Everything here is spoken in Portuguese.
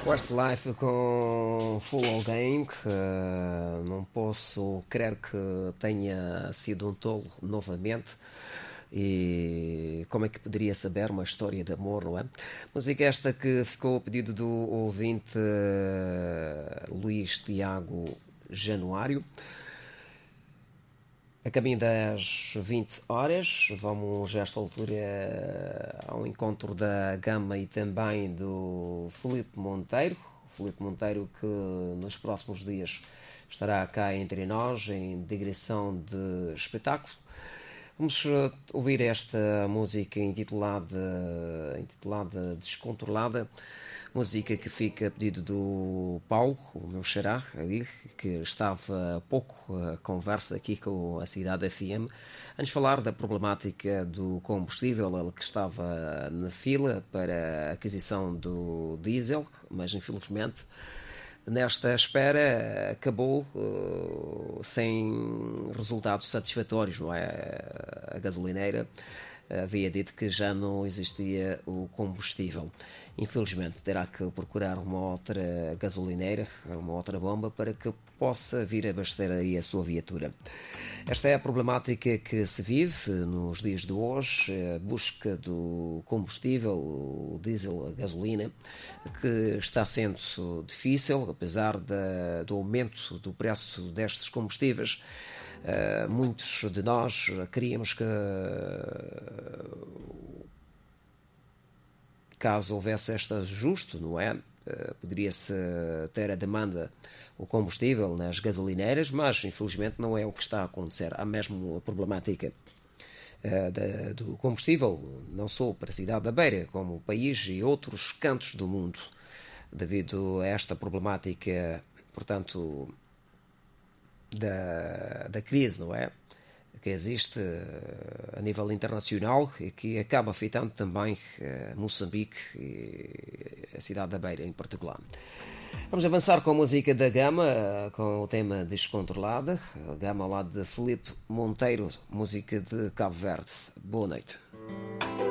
Westlife com Full of Game, que não posso crer que tenha sido um tolo novamente. E como é que poderia saber uma história de amor, não é? Música esta que ficou a pedido do ouvinte Luís Tiago Januário. A caminho das 20 horas, vamos a esta altura ao encontro da Gama e também do Filipe Monteiro. Filipe Monteiro que nos próximos dias estará cá entre nós em digressão de espetáculo. Vamos ouvir esta música intitulada Descontrolada, música que fica a pedido do Paulo, o meu xará, que estava há pouco a conversa aqui com a Cidade FM, antes de falar da problemática do combustível, ele que estava na fila para a aquisição do diesel, mas infelizmente nesta espera acabou sem resultados satisfatórios, não é? A gasolineira havia dito que já não existia o combustível. Infelizmente terá que procurar uma outra gasolineira, uma outra bomba, para que possa vir abastecer aí a sua viatura. Esta é a problemática que se vive nos dias de hoje, a busca do combustível, o diesel, a gasolina, que está sendo difícil, apesar do aumento do preço destes combustíveis. Muitos de nós queríamos que, caso houvesse este ajuste, não é? Poderia-se ter a demanda, o combustível nas gasolineiras, mas infelizmente não é o que está a acontecer. Há mesmo a problemática do combustível, não só para a cidade da Beira, como o país e outros cantos do mundo, devido a esta problemática, portanto, da crise, não é? Que existe a nível internacional e que acaba afetando também Moçambique e a cidade da Beira em particular. Vamos avançar com a música da Gama, com o tema Descontrolada. A Gama lá de Filipe Monteiro, música de Cabo Verde. Boa noite.